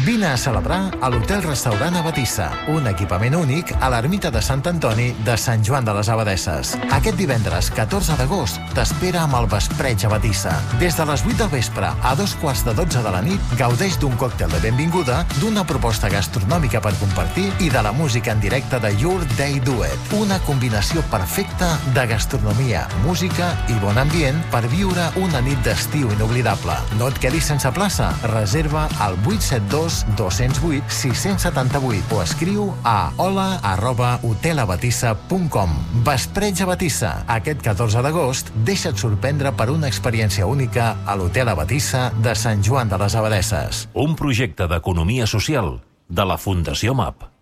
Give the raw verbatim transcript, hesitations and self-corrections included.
Vine a celebrar a l'Hotel-Restaurant Abatissa, un equipament únic a l'ermita de Sant Antoni de Sant Joan de les Abadesses. Aquest divendres, catorze d'agost, t'espera amb el Vespreig Abatissa. Des de les vuit del vespre a dos quarts de dotze de la nit, gaudeix d'un còctel de benvinguda, d'una proposta gastronòmica per compartir i de la música en directe de Your Day Duet. Una combinació perfecta de gastronomia, música i bon ambient per viure una nit d'estiu inoblidable. No et quedis sense plaça. Reserva al vuit set dos dos zero vuit sis set vuit o escriu a hola arroba hotelabatissa punt com. Vespreig Abatissa. Aquest catorze d'agost, deixa't sorprendre per una experiència única a l'Hotel Abatissa de Sant Joan de les Abadesses. Un projecte d'economia social de la Fundació M A P.